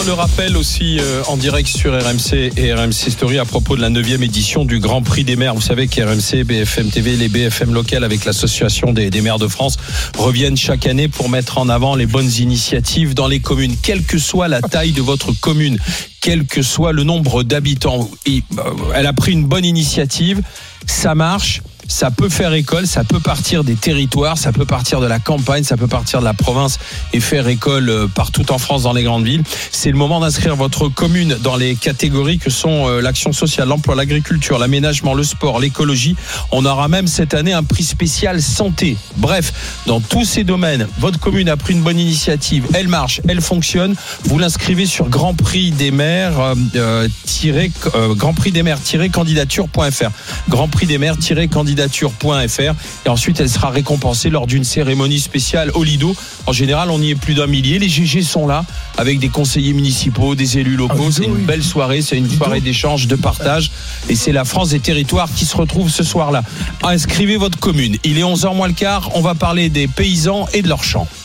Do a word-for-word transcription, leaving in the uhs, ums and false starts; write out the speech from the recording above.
peut-être le rappel aussi euh, en direct sur R M C et R M C Story à propos de la neuvième édition du Grand Prix des maires. Vous savez qu'R M C, B F M T V, les B F M locales avec l'association des, des maires de France reviennent chaque année pour mettre en avant les bonnes initiatives dans les communes, quelle que soit la taille de votre commune, quel que soit le nombre d'habitants. Et, euh, elle a pris une bonne initiative, ça marche. Ça peut faire école, ça peut partir des territoires, ça peut partir de la campagne, ça peut partir de la province et faire école partout en France dans les grandes villes. C'est le moment d'inscrire votre commune dans les catégories que sont l'action sociale, l'emploi, l'agriculture, l'aménagement, le sport, l'écologie. On aura même cette année un prix spécial santé. Bref, dans tous ces domaines, votre commune a pris une bonne initiative, elle marche, elle fonctionne. Vous l'inscrivez sur Grand Prix des maires euh, tiré, euh, Grand Prix des maires candidature point f r. Grand Prix des maires candidature point f r et ensuite elle sera récompensée lors d'une cérémonie spéciale au Lido. En général, on y est plus d'un millier. Les G G sont là avec des conseillers municipaux, des élus locaux. C'est une belle soirée, c'est une soirée d'échange, de partage et c'est la France des territoires qui se retrouve ce soir-là. Inscrivez votre commune. Il est onze heures moins le quart. On va parler des paysans et de leurs champs.